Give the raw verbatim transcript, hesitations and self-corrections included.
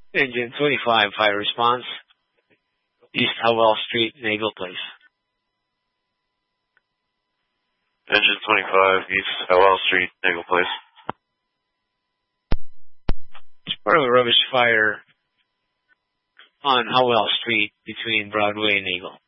Engine twenty-five, fire response. East Howell Street, Naval Place. Engine twenty-five, East Howell Street, Naval Place. It's part of a rubbish fire on Howell Street between Broadway and Naval.